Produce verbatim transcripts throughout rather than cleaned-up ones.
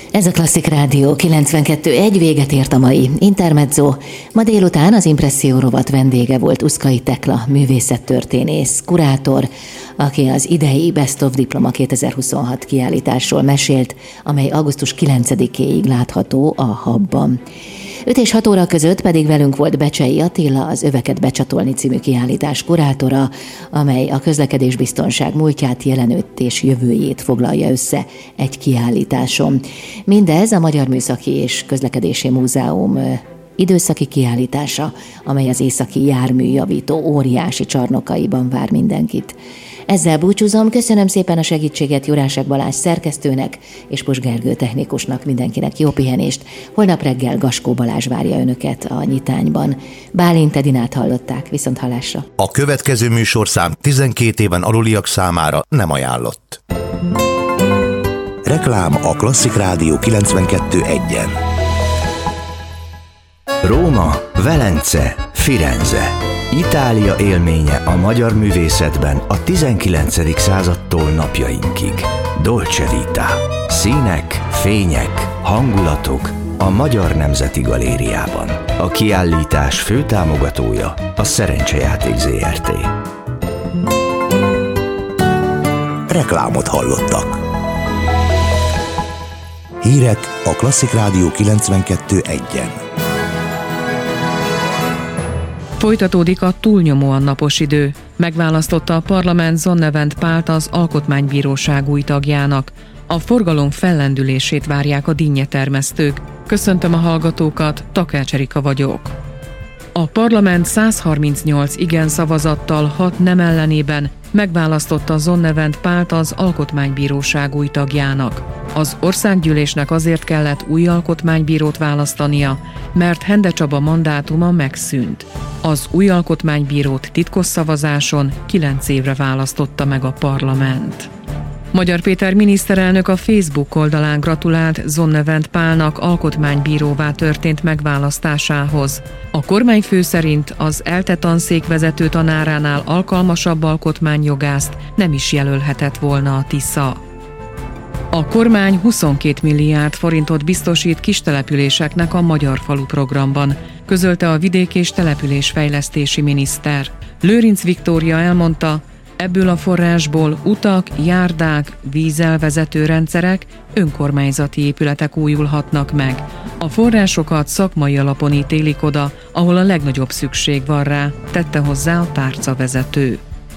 Ez a Klasszik Rádió kilencvenkettő egy, véget ért a mai Intermezzo. Ma délután az Impresszió rovat vendége volt Uszkai Tekla, művészettörténész, kurátor, aki az idei Best of Diploma kétezer-huszonhat kiállításról mesélt, amely augusztus kilencedikéig látható a Habban. öt és hat óra között pedig velünk volt Becsei Attila, az Öveket becsatolni című kiállítás kurátora, amely a közlekedésbiztonság múltját, jelenőt és jövőjét foglalja össze egy kiállításon. Mindez a Magyar Műszaki és Közlekedési Múzeum időszaki kiállítása, amely az északi járműjavító óriási csarnokaiban vár mindenkit. Ezzel búcsúzom, köszönöm szépen a segítséget Jurásek Balázs szerkesztőnek és Pus Gergő technikusnak, mindenkinek jó pihenést. Holnap reggel Gaskó Balázs várja önöket a Nyitányban. Bálint Edinát hallották, viszont hallásra. A következő műsorszám tizenkét éven aluliak számára nem ajánlott. Reklám a Klasszik Rádió kilencvenkettő egyen. Róma, Velence, Firenze. Itália élménye a magyar művészetben a tizenkilencedik századtól napjainkig. Dolce Vita. Színek, fények, hangulatok a Magyar Nemzeti Galériában. A kiállítás főtámogatója a Szerencsejáték zé er té. Reklámot hallottak. Hírek a Klasszik Rádió kilencvenkettő egyen. Folytatódik a túlnyomóan napos idő. Megválasztotta a parlament Zonnevent Pált az Alkotmánybíróság új tagjának. A forgalom fellendülését várják a dinnyetermesztők. Köszöntöm a hallgatókat, Takács Erika vagyok. A parlament száz harmincnyolc igen szavazattal, hat nem ellenében megválasztotta Zonnevent Pált az Alkotmánybíróság új tagjának. Az országgyűlésnek azért kellett új alkotmánybírót választania, mert Hende Csaba mandátuma megszűnt. Az új alkotmánybírót titkos szavazáson kilenc évre választotta meg a parlament. Magyar Péter miniszterelnök a Facebook oldalán gratulált Zonnevent Pálnak alkotmánybíróvá történt megválasztásához. A kormányfő szerint az ELTE tanszék vezető tanáránál alkalmasabb alkotmányjogászt nem is jelölhetett volna a Tisza. A kormány huszonkét milliárd forintot biztosít kistelepüléseknek a Magyar Falu programban, közölte a vidék- és településfejlesztési miniszter. Lőrinc Viktória elmondta, ebből a forrásból utak, járdák, vízelvezető rendszerek, önkormányzati épületek újulhatnak meg. A forrásokat szakmai alapon ítélik oda, ahol a legnagyobb szükség van rá, tette hozzá a tárcavezető.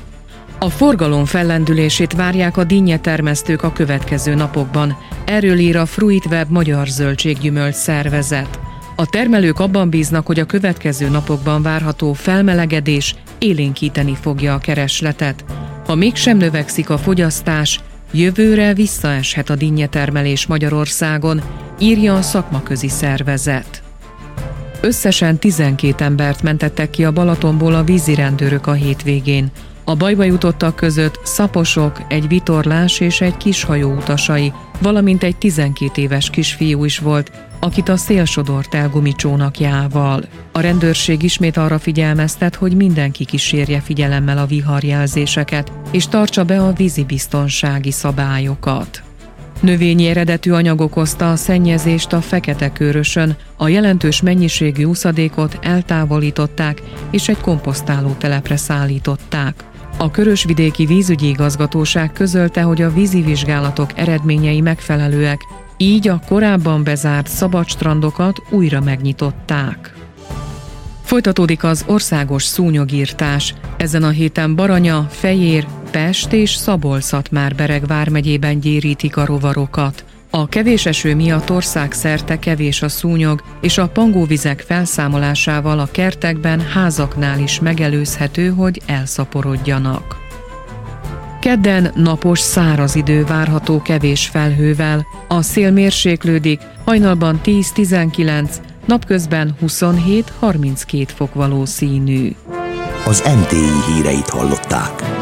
A forgalom fellendülését várják a dinnyetermesztők a következő napokban. Erről ír a Fruitweb Magyar Zöldséggyümölcs Szervezet. A termelők abban bíznak, hogy a következő napokban várható felmelegedés élénkíteni fogja a keresletet. Ha mégsem növekszik a fogyasztás, jövőre visszaeshet a dinnyetermelés Magyarországon, írja a szakmaközi szervezet. Összesen tizenkét embert mentettek ki a Balatonból a vízirendőrök a hétvégén. A bajba jutottak között szaposok, egy vitorlás és egy kishajó utasai, valamint egy tizenkét éves kisfiú is volt, akit a szél sodort el gumicsónakjával. A rendőrség ismét arra figyelmeztet, hogy mindenki kísérje figyelemmel a viharjelzéseket, és tartsa be a vízibiztonsági szabályokat. Növényi eredetű anyag okozta a szennyezést a Fekete-Körösön, a jelentős mennyiségű uszadékot eltávolították, és egy komposztáló telepre szállították. A Körösvidéki Vízügyi Igazgatóság közölte, hogy a vízi vizsgálatok eredményei megfelelőek, így a korábban bezárt szabadstrandokat újra megnyitották. Folytatódik az országos szúnyogírtás. Ezen a héten Baranya, Fejér, Pest és Szabolcs-Szatmár-Bereg vármegyében gyérítik a rovarokat. A kevés eső miatt országszerte kevés a szúnyog, és a pangóvizek felszámolásával a kertekben, házaknál is megelőzhető, hogy elszaporodjanak. Kedden napos, száraz idő várható kevés felhővel, a szél mérséklődik, hajnalban tíz-tizenkilenc, napközben huszonhét-harminckét fok valószínű. Az em té i híreit hallották.